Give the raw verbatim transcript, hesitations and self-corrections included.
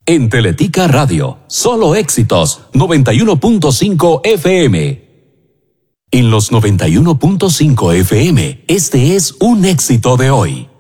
En Teletica Radio, solo éxitos, noventa y uno punto cinco F M. En los noventa y uno punto cinco F M, este es un éxito de hoy.